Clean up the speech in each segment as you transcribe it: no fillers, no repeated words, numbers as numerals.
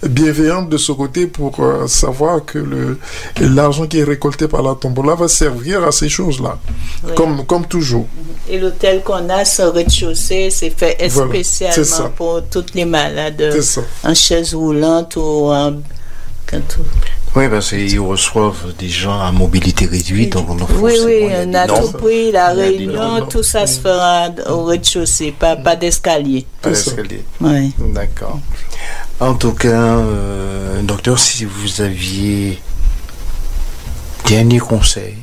bienveillante de ce côté pour savoir que l'argent qui est récolté par la tombola va servir à ces choses-là, comme toujours. Et l'hôtel qu'on a sur le rez-de-chaussée, c'est fait spécialement pour toutes les malades en chaise roulante ou en... Oui, parce qu'ils reçoivent des gens à mobilité réduite, donc on a on a tout pris, la réunion, tout ça se fera au rez-de-chaussée, pas d'escalier. Pas d'escalier. Oui. D'accord. En tout cas, docteur, si vous aviez dernier conseil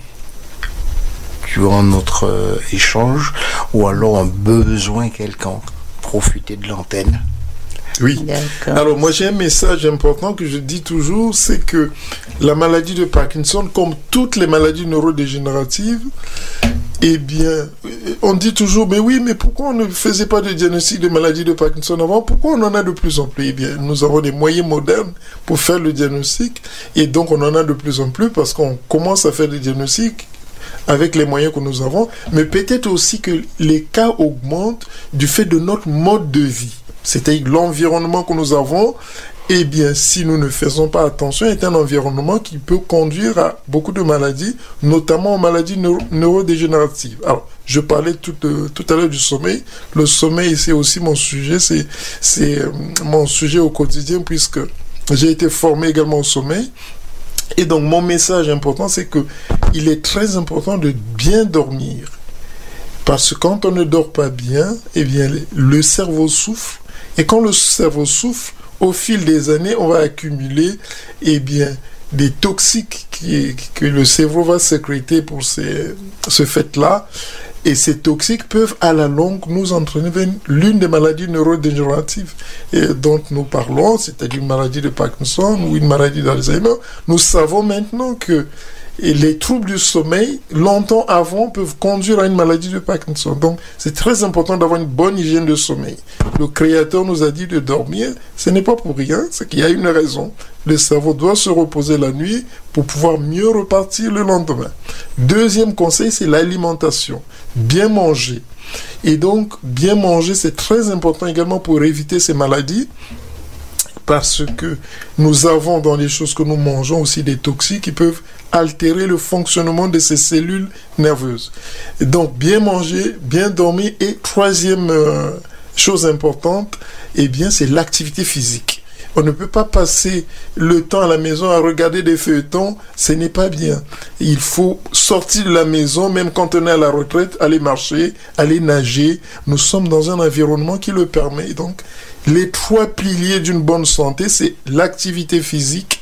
durant notre échange, ou alors un besoin quelconque, profiter de l'antenne. Oui. D'accord. Alors moi j'ai un message important que je dis toujours, c'est que la maladie de Parkinson, comme toutes les maladies neurodégénératives, eh bien, on dit toujours, mais pourquoi on ne faisait pas de diagnostic de maladie de Parkinson avant? Pourquoi on en a de plus en plus? Eh bien, nous avons des moyens modernes pour faire le diagnostic, et donc on en a de plus en plus parce qu'on commence à faire des diagnostics avec les moyens que nous avons, mais peut-être aussi que les cas augmentent du fait de notre mode de vie. C'est-à-dire l'environnement que nous avons, eh bien, si nous ne faisons pas attention, est un environnement qui peut conduire à beaucoup de maladies, notamment aux maladies neurodégénératives. Alors, je parlais tout à l'heure du sommeil. Le sommeil, c'est aussi mon sujet, c'est mon sujet au quotidien, puisque j'ai été formé également au sommeil. Et donc, mon message important, c'est que il est très important de bien dormir. Parce que quand on ne dort pas bien, eh bien, le cerveau souffre. Et quand le cerveau souffre, au fil des années, on va accumuler, eh bien, des toxiques que le cerveau va sécréter pour ce fait-là. Et ces toxiques peuvent, à la longue, nous entraîner vers l'une des maladies neurodégénératives dont nous parlons, c'est-à-dire une maladie de Parkinson ou une maladie d'Alzheimer. Nous savons maintenant que les troubles du sommeil, longtemps avant, peuvent conduire à une maladie de Parkinson. Donc, c'est très important d'avoir une bonne hygiène de sommeil. Le Créateur nous a dit de dormir. Ce n'est pas pour rien, c'est qu'il y a une raison. Le cerveau doit se reposer la nuit pour pouvoir mieux repartir le lendemain. Deuxième conseil, c'est l'alimentation. Bien manger. Et donc, bien manger, c'est très important également pour éviter ces maladies. Parce que nous avons dans les choses que nous mangeons aussi des toxiques qui peuvent altérer le fonctionnement de ces cellules nerveuses. Et donc, bien manger, bien dormir. Et troisième chose importante, eh bien, c'est l'activité physique. On ne peut pas passer le temps à la maison à regarder des feuilletons, ce n'est pas bien. Il faut sortir de la maison, même quand on est à la retraite, aller marcher, aller nager. Nous sommes dans un environnement qui le permet. Donc, les trois piliers d'une bonne santé, c'est l'activité physique,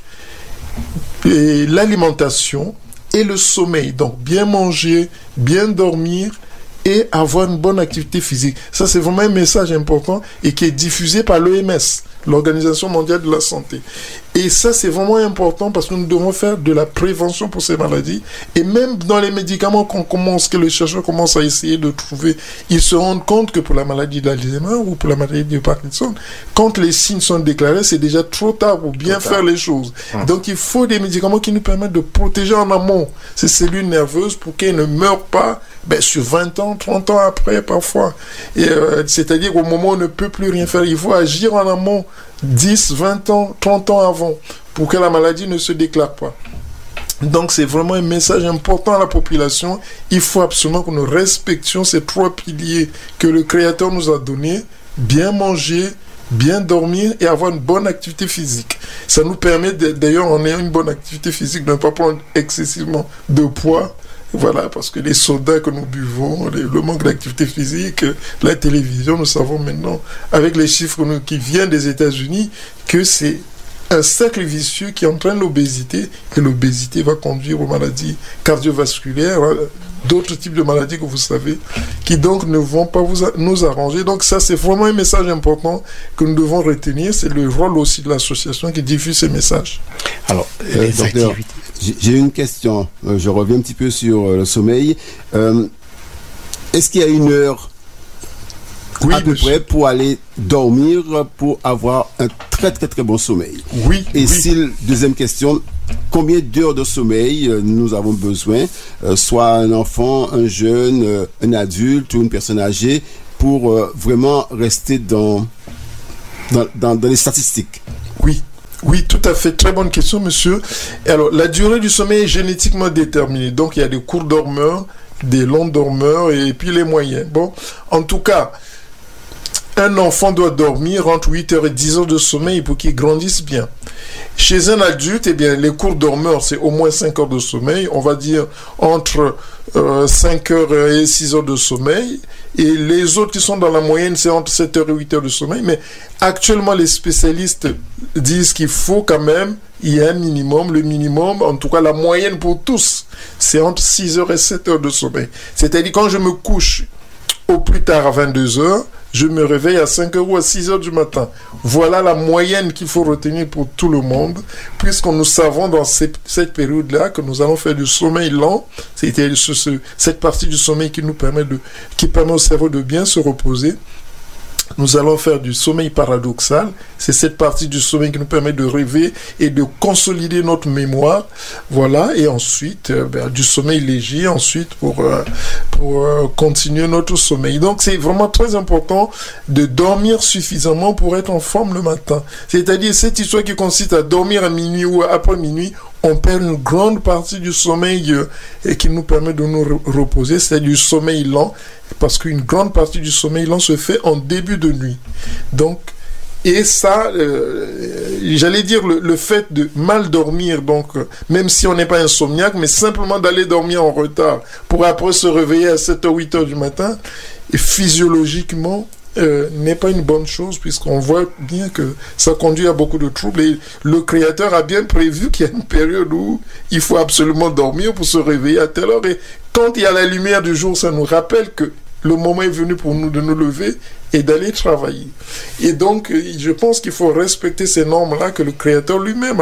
et l'alimentation et le sommeil. Donc, bien manger, bien dormir et avoir une bonne activité physique. Ça, c'est vraiment un message important et qui est diffusé par l'OMS, l'Organisation mondiale de la santé. Et ça, c'est vraiment important parce que nous devons faire de la prévention pour ces maladies. Et même dans les médicaments que les chercheurs commencent à essayer de trouver, ils se rendent compte que pour la maladie d'Alzheimer ou pour la maladie de Parkinson, quand les signes sont déclarés, c'est déjà trop tard pour bien faire les choses. Donc, il faut des médicaments qui nous permettent de protéger en amont ces cellules nerveuses pour qu'elles ne meurent pas sur 20 ans, 30 ans après, parfois. C'est-à-dire qu'au moment où on ne peut plus rien faire, il faut agir en amont 10, 20 ans, 30 ans avant pour que la maladie ne se déclare pas. Donc, c'est vraiment un message important à la population. Il faut absolument que nous respections ces trois piliers que le Créateur nous a donnés. Bien manger, bien dormir et avoir une bonne activité physique. Ça nous permet, d'ailleurs, en ayant une bonne activité physique, de ne pas prendre excessivement de poids. Voilà, parce que les sodas que nous buvons, le manque d'activité physique, la télévision, nous savons maintenant, avec les chiffres qui viennent des États-Unis, que c'est un cercle vicieux qui entraîne l'obésité, et l'obésité va conduire aux maladies cardiovasculaires, d'autres types de maladies que vous savez, qui donc ne vont pas nous arranger. Donc ça, c'est vraiment un message important que nous devons retenir. C'est le rôle aussi de l'association qui diffuse ces messages. Alors, docteur, j'ai une question. Je reviens un petit peu sur le sommeil. Est-ce qu'il y a une heure à peu près pour aller dormir pour avoir un très très très bon sommeil? Oui. Deuxième question, combien d'heures de sommeil nous avons besoin, soit un enfant, un jeune, un adulte ou une personne âgée, pour vraiment rester dans les statistiques? Oui. Oui, tout à fait. Très bonne question, monsieur. Alors, la durée du sommeil est génétiquement déterminée. Donc, il y a des courts dormeurs, des longs dormeurs et puis les moyens. Bon, en tout cas, un enfant doit dormir entre 8 heures et 10 heures de sommeil pour qu'il grandisse bien. Chez un adulte, eh bien, les courts dormeurs, c'est au moins 5 heures de sommeil. On va dire entre 5 heures et 6 heures de sommeil. Et les autres qui sont dans la moyenne, c'est entre 7 heures et 8 heures de sommeil. Mais actuellement, les spécialistes disent qu'il faut quand même, il y a un minimum. Le minimum, en tout cas la moyenne pour tous, c'est entre 6 heures et 7 heures de sommeil. C'est-à-dire quand je me couche au plus tard à 22 heures, je me réveille à 5 heures ou à 6 heures du matin. Voilà la moyenne qu'il faut retenir pour tout le monde, puisque nous savons dans cette période-là que nous allons faire du sommeil lent, c'est-à-dire cette partie du sommeil qui permet au cerveau de bien se reposer. Nous allons faire du sommeil paradoxal. C'est cette partie du sommeil qui nous permet de rêver et de consolider notre mémoire. Voilà. Et ensuite, du sommeil léger, ensuite, pour continuer notre sommeil. Donc, c'est vraiment très important de dormir suffisamment pour être en forme le matin. C'est-à-dire, cette histoire qui consiste à dormir à minuit ou après minuit, on perd une grande partie du sommeil qui nous permet de nous reposer, c'est du sommeil lent, parce qu'une grande partie du sommeil lent se fait en début de nuit. Donc, et ça, j'allais dire le fait de mal dormir, donc même si on n'est pas insomniaque, mais simplement d'aller dormir en retard pour après se réveiller à 7h, 8h du matin, et physiologiquement, n'est pas une bonne chose, puisqu'on voit bien que ça conduit à beaucoup de troubles, et le Créateur a bien prévu qu'il y a une période où il faut absolument dormir pour se réveiller à telle heure, et quand il y a la lumière du jour, ça nous rappelle que le moment est venu pour nous de nous lever et d'aller travailler. Et donc, je pense qu'il faut respecter ces normes-là que le Créateur lui-même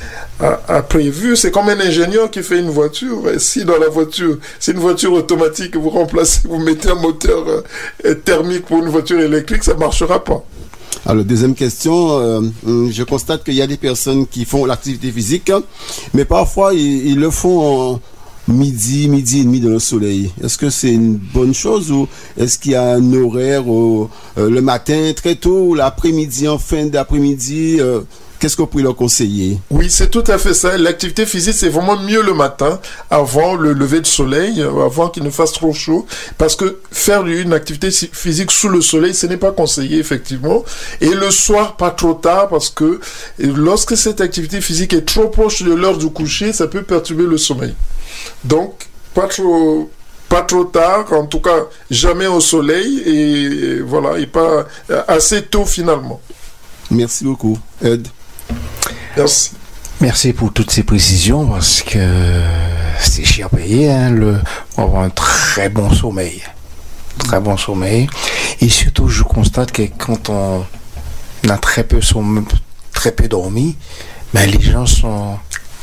a prévues. C'est comme un ingénieur qui fait une voiture. Et si dans la voiture, c'est une voiture automatique, vous remplacez, vous mettez un moteur thermique pour une voiture électrique, ça ne marchera pas. Alors, deuxième question, je constate qu'il y a des personnes qui font l'activité physique, mais parfois, ils le font en midi et demi dans le soleil. Est-ce que c'est une bonne chose ou est-ce qu'il y a un horaire le matin très tôt ou l'après-midi, en fin d'après-midi qu'est-ce que vous pouvez leur conseiller? Oui, c'est tout à fait ça. L'activité physique, c'est vraiment mieux le matin, avant le lever de soleil, avant qu'il ne fasse trop chaud, parce que faire une activité physique sous le soleil, ce n'est pas conseillé, effectivement. Et le soir, pas trop tard, parce que lorsque cette activité physique est trop proche de l'heure du coucher, ça peut perturber le sommeil. Donc, pas trop tard, en tout cas, jamais au soleil, et voilà, et pas assez tôt finalement. Merci beaucoup, Ed. Merci. Merci pour toutes ces précisions, parce que c'est cher payé, pour avoir un très bon sommeil. Très bon sommeil. Et surtout, je constate que quand on a très peu dormi, les gens sont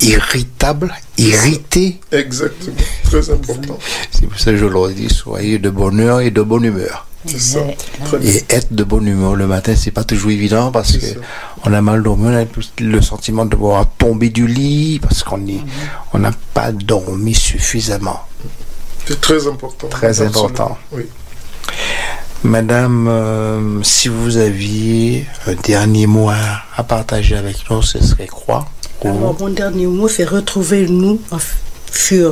irrités. Exactement, très important. C'est pour ça que je leur dis, soyez de bonne heure et de bonne humeur. C'est ça. Et être de bonne humeur le matin, c'est pas toujours évident, parce que on a mal dormi, on a le sentiment de vouloir tomber du lit, parce qu'on n'a pas dormi suffisamment. C'est très important. Très important. Oui. Madame, si vous aviez un dernier mot à partager avec nous, ce serait quoi? Alors, mon dernier mot, c'est retrouver-nous sur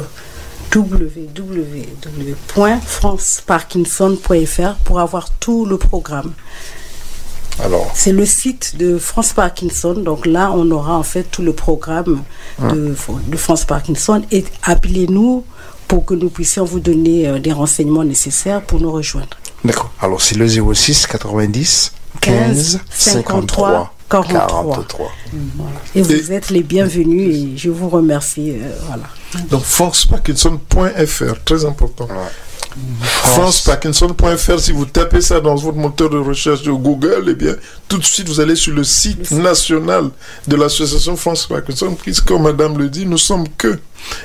www.franceparkinson.fr pour avoir tout le programme. Alors, c'est le site de France Parkinson, donc là on aura en fait tout le programme de France Parkinson, et appelez-nous pour que nous puissions vous donner des renseignements nécessaires pour nous rejoindre. D'accord, alors c'est le 06 90 15 53 43. Et vous êtes les bienvenus et je vous remercie. Voilà. Donc franceparkinson.fr, très important. franceparkinson.fr, si vous tapez ça dans votre moteur de recherche de Google, eh bien, tout de suite, vous allez sur le site national de l'association France Parkinson, puisque, comme madame le dit, nous sommes que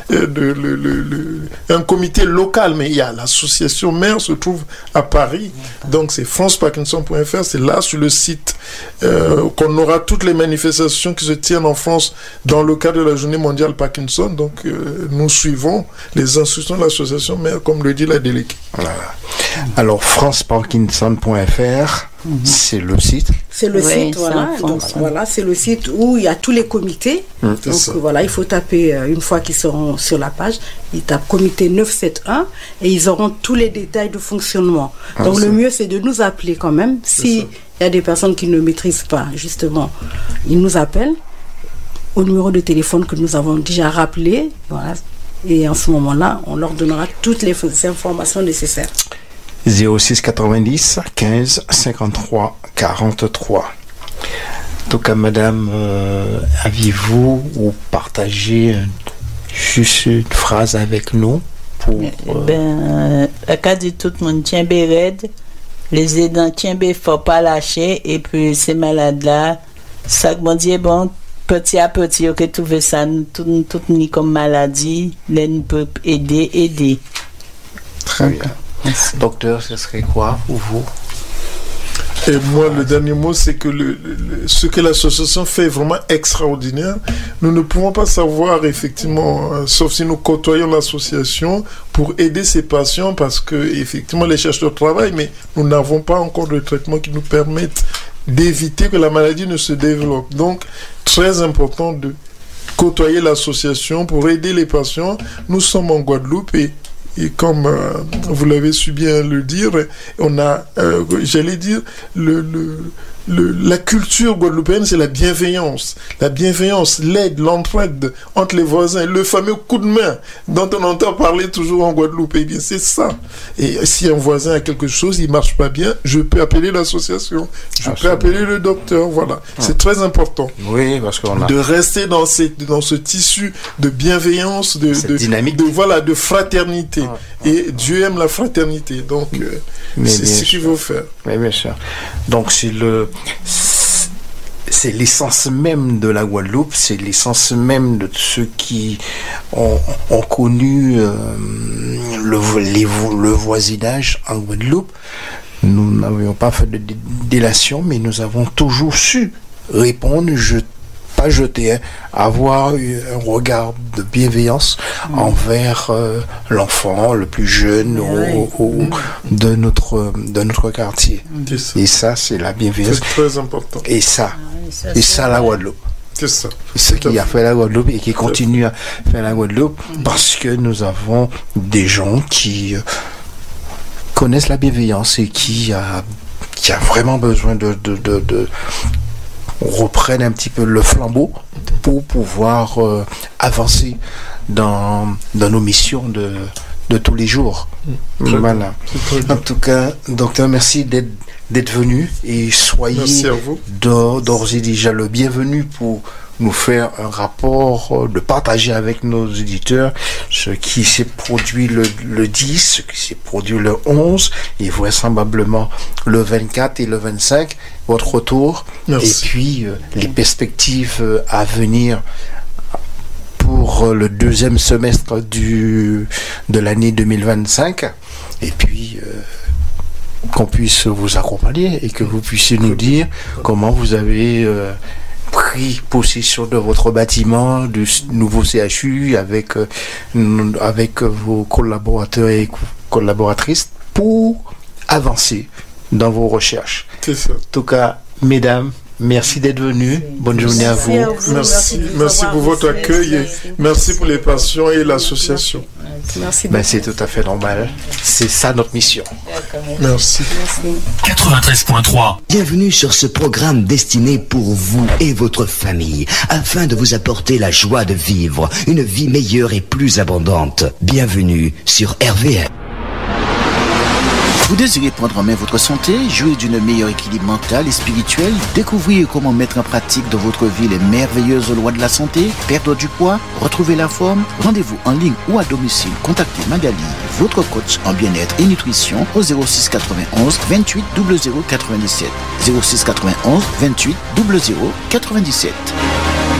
un comité local, mais il y a l'association mère se trouve à Paris, donc c'est franceparkinson.fr, c'est là sur le site qu'on aura toutes les manifestations qui se tiennent en France dans le cadre de la journée mondiale Parkinson. Donc nous suivons les instructions de l'association mère, comme le dit la déléguée. Voilà. Alors franceparkinson.fr, C'est le site. C'est le site, voilà. Donc, voilà, c'est le site où il y a tous les comités. Donc voilà, il faut taper, une fois qu'ils seront sur la page, ils tapent comité 971 et ils auront tous les détails de fonctionnement. Donc le mieux, c'est de nous appeler quand même. S'il y a des personnes qui ne maîtrisent pas, justement, ils nous appellent au numéro de téléphone que nous avons déjà rappelé. Voilà. Et en ce moment-là, on leur donnera toutes les informations nécessaires. 06 90 15 53 43. En tout cas, madame, aviez-vous ou partagé juste une phrase avec nous pour... la cas de tout le monde tient raide, les aidants tient faut pas lâcher, et puis ces malades-là, ça bon Dieu, bon, petit à petit, ok, trouver ça, tout ni comme maladie, l'on peut aider. Très bien. Merci. Docteur, ce serait quoi pour vous? Et moi, le dernier mot, c'est que ce que l'association fait est vraiment extraordinaire. Nous ne pouvons pas savoir, effectivement, sauf si nous côtoyons l'association, pour aider ces patients, parce que, effectivement, les chercheurs travaillent, mais nous n'avons pas encore de traitement qui nous permettent d'éviter que la maladie ne se développe. Donc, très important de côtoyer l'association pour aider les patients. Nous sommes en Guadeloupe et comme vous l'avez su bien le dire, on a, j'allais dire, la culture guadeloupéenne, c'est la bienveillance. La bienveillance, l'aide, l'entraide entre les voisins, le fameux coup de main dont on entend parler toujours en Guadeloupe. Eh bien, c'est ça. Et si un voisin a quelque chose, il marche pas bien, je peux appeler l'association, je peux appeler le docteur. Voilà. C'est très important. Oui, parce qu'on a... de rester dans ce tissu de bienveillance, de dynamique, de fraternité. Et Dieu aime la fraternité. Donc, c'est ce qu'il faut faire. Oui, bien sûr. Donc, c'est l'essence même de la Guadeloupe, c'est l'essence même de ceux qui ont connu le voisinage en Guadeloupe. Nous n'avions pas fait de délation, mais nous avons toujours su répondre, pas jeter, avoir un regard de bienveillance envers l'enfant le plus jeune de notre quartier. Et ça, c'est la bienveillance. C'est très important. Et ça la Guadeloupe. C'est ça. C'est ce qui a fait la Guadeloupe et qui continue à faire la Guadeloupe, parce que nous avons des gens qui connaissent la bienveillance et qui a vraiment besoin de reprennent un petit peu le flambeau pour pouvoir avancer dans nos missions de tous les jours. Voilà. En tout cas, docteur, merci d'être venu et soyez d'ores et déjà le bienvenu pour nous faire un rapport, de partager avec nos éditeurs ce qui s'est produit le 10, ce qui s'est produit le 11 et vraisemblablement le 24 et le 25, votre retour. Merci. Et puis les perspectives à venir pour le deuxième semestre de l'année 2025, et puis qu'on puisse vous accompagner et que vous puissiez nous dire comment vous avez pris possession de votre bâtiment, du nouveau CHU avec vos collaborateurs et collaboratrices pour avancer dans vos recherches. C'est ça. En tout cas, mesdames, merci d'être venus. Bonne journée à vous. Merci pour votre accueil et merci pour les patients et l'association. Merci. C'est tout à fait normal. C'est ça notre mission. Merci. 93.3. Bienvenue sur ce programme destiné pour vous et votre famille, afin de vous apporter la joie de vivre une vie meilleure et plus abondante. Bienvenue sur RVM. Vous désirez prendre en main votre santé, jouir d'une meilleure équilibre mental et spirituel, découvrir comment mettre en pratique dans votre vie les merveilleuses lois de la santé, perdre du poids, retrouver la forme, rendez-vous en ligne ou à domicile. Contactez Magali, votre coach en bien-être et nutrition au 06 91 28 00 97. 06 91 28 00 97.